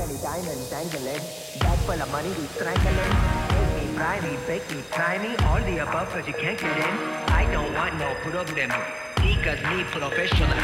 any diamonds dangling. Bag full of money, we strangling. Take me, fry me, bake me, try me. All the above, cause you can't get in. I don't want no problem. Because me professional.